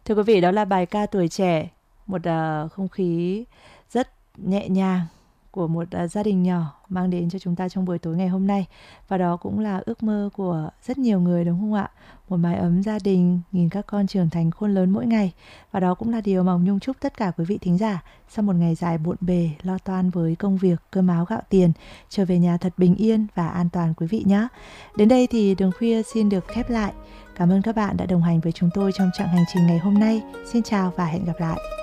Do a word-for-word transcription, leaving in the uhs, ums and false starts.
Thưa quý vị, đó là bài ca Tuổi Trẻ, một uh, không khí rất nhẹ nhàng của một uh, gia đình nhỏ mang đến cho chúng ta trong buổi tối ngày hôm nay. Và đó cũng là ước mơ của rất nhiều người, đúng không ạ? Một mái ấm gia đình, nhìn các con trưởng thành khôn lớn mỗi ngày. Và đó cũng là điều mà Hồng Nhung chúc tất cả quý vị thính giả sau một ngày dài bộn bề, lo toan với công việc, cơm áo gạo tiền, trở về nhà thật bình yên và an toàn quý vị nhé. Đến đây thì Đường Khuya xin được khép lại. Cảm ơn các bạn đã đồng hành với chúng tôi trong chặng hành trình ngày hôm nay. Xin chào và hẹn gặp lại.